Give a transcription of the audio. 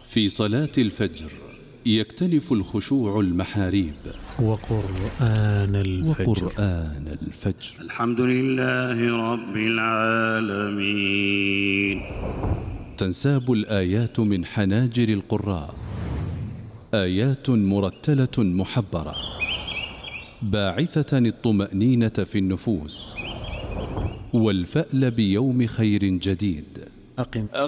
في صلاة الفجر يكتنف الخشوع المحاريب. وقرآن الفجر. الحمد لله رب العالمين. تنساب الآيات من حناجر القراء، آيات مرتلة محبرة باعثة الطمأنينة في النفوس والفأل بيوم خير جديد. أقم